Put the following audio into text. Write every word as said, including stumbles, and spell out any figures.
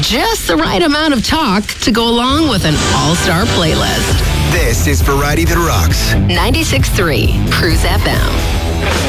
just the right amount of talk to go along with an all-star playlist. This is Variety That Rocks. ninety-six point three Cruise F M.